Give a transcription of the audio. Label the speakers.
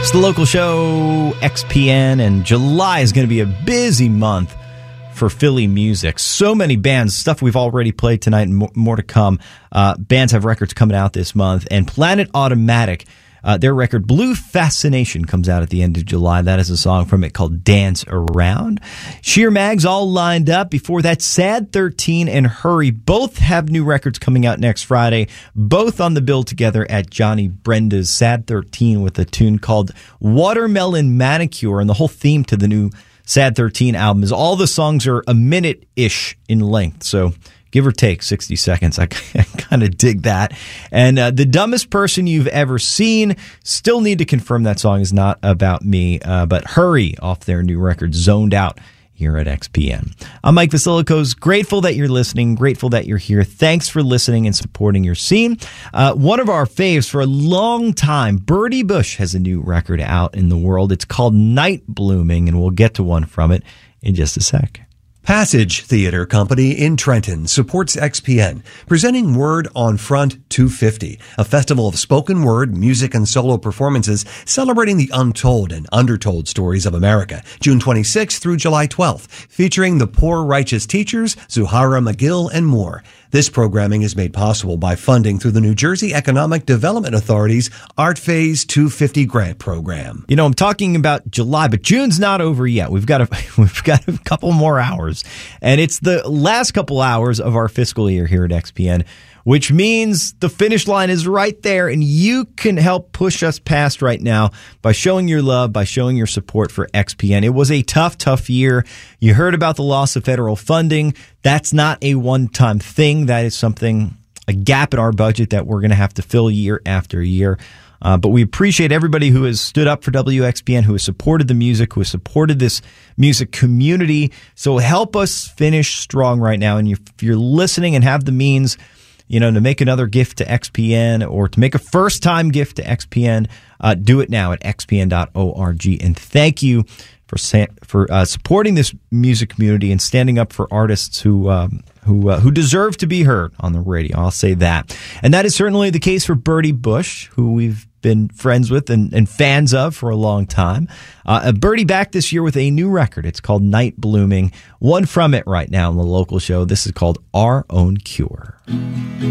Speaker 1: It's the local show, XPN, and July is going to be a busy month for Philly music. So many bands, stuff we've already played tonight and more to come. Bands have records coming out this month, and Planet Automatic, their record Blue Fascination comes out at the end of July. That is a song from it called Dance Around. Sheer Mags all lined up. Before that, Sad 13 and Hurry both have new records coming out next Friday, both on the bill together at Johnny Brenda's. Sad 13 with a tune called Watermelon Manicure, and the whole theme to the new Sad 13 album is all the songs are a minute-ish in length, so give or take 60 seconds. I kind of dig that. And The Dumbest Person You've Ever Seen, still need to confirm that song is not about me, but Hurry off their new record, Zoned Out, here at XPN. I'm Mike Vasilikos. Grateful that you're listening. Grateful that you're here. Thanks for listening and supporting your scene. One of our faves for a long time, Birdie Bush has a new record out in the world. It's called Night Blooming, and we'll get to one from it in just a sec.
Speaker 2: Passage Theater Company in Trenton supports XPN, presenting Word on Front 250, a festival of spoken word, music, and solo performances celebrating the untold and undertold stories of America, June 26th through July 12th, featuring the Poor Righteous Teachers, Zuhara McGill, and more. This programming is made possible by funding through the New Jersey Economic Development Authority's Art Phase 250 grant program.
Speaker 1: You know, I'm talking about July, but June's not over yet. We've got a couple more hours, and it's the last couple hours of our fiscal year here at XPN, which means the finish line is right there, and you can help push us past right now by showing your love, by showing your support for XPN. It was a tough year. You heard about the loss of federal funding. That's not a one-time thing. That is a gap in our budget that we're going to have to fill year after year. But we appreciate everybody who has stood up for WXPN, who has supported the music, who has supported this music community. So help us finish strong right now. And if you're listening and have the means, you know, to make another gift to XPN or to make a first-time gift to XPN, do it now at xpn.org. And thank you for supporting this music community and standing up for artists who deserve to be heard on the radio. I'll say that. And that is certainly the case for Birdie Bush, who we've been friends with and fans of for a long time. Birdie back this year with a new record. It's called Night Blooming. One from it right now on the local show. This is called Our Own Cure.